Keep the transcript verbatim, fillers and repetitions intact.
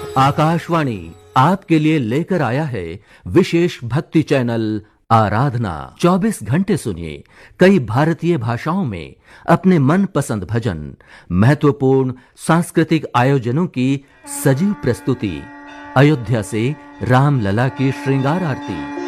आकाशवाणी आपके लिए लेकर आया है विशेष भक्ति चैनल आराधना। चौबीस घंटे सुनिए कई भारतीय भाषाओं में अपने मनपसंद भजन, महत्वपूर्ण सांस्कृतिक आयोजनों की सजीव प्रस्तुति, अयोध्या से रामलला की श्रृंगार आरती।